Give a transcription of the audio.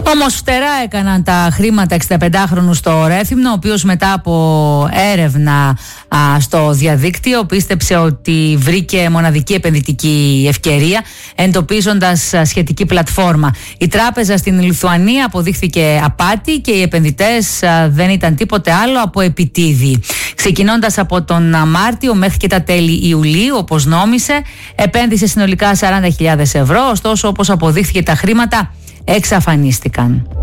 Όμως φτερά έκαναν τα χρήματα 65χρονου στο Ρέθυμνο, ο οποίος μετά από έρευνα στο διαδίκτυο πίστεψε ότι βρήκε μοναδική επενδυτική ευκαιρία εντοπίζοντας σχετική πλατφόρμα. Η τράπεζα στην Λιθουανία αποδείχθηκε απάτη και οι επενδυτές δεν ήταν τίποτε άλλο από επιτίδιοι. Ξεκινώντας από τον Μάρτιο μέχρι και τα τέλη Ιουλίου, όπως νόμισε, επένδυσε συνολικά 40.000 ευρώ, ωστόσο όπως αποδείχθηκε τα χρήματα εξαφανίστηκαν.